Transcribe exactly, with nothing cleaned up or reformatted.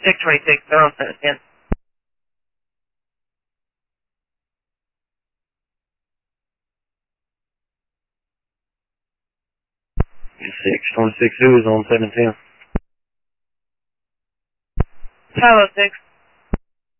six twenty-six, they're on set ten. six twenty-six, who is on seven ten? Kilo six.